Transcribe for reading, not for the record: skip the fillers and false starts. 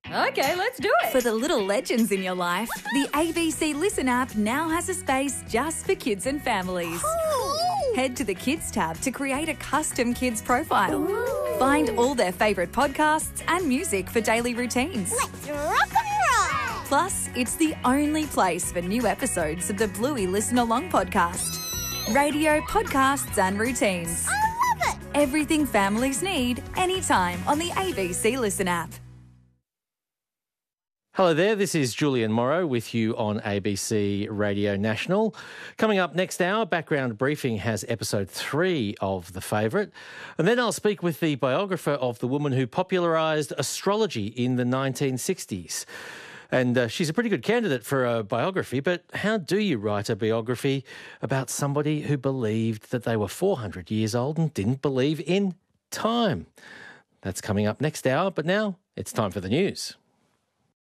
Okay, let's do it. For the little legends in your life, the ABC Listen app now has a space just for kids and families. Head to the Kids tab to create a custom kids profile. Find all their favourite podcasts and music for daily routines. Let's rock and roll! Plus, it's the only place for new episodes of the Bluey Listen Along podcast. Radio, podcasts and routines. I love it! Everything families need, anytime on the ABC Listen app. Hello there, this is Julian Morrow with you on ABC Radio National. Coming up next hour, Background Briefing has episode 3 of The Favourite. And then I'll speak with the biographer of the woman who popularised astrology in the 1960s. And she's a pretty good candidate for a biography, but how do you write a biography about somebody who believed that they were 400 years old and didn't believe in time? That's coming up next hour, but now it's time for the news.